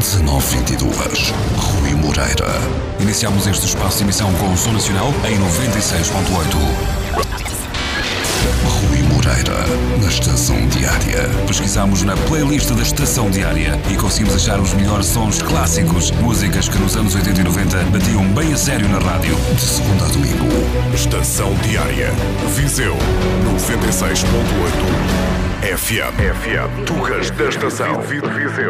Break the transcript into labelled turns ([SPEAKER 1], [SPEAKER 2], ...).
[SPEAKER 1] 1922. Rui Moreira. Iniciamos este espaço de emissão com o Som Nacional em 96.8. Rui Moreira, na Estação Diária. Pesquisamos na playlist da Estação Diária e conseguimos achar os melhores sons clássicos, músicas que nos anos 80 e 90 batiam bem a sério na rádio. De segunda a domingo.
[SPEAKER 2] Estação Diária. Viseu 96.8 FM. Tugas da Estação. Viseu.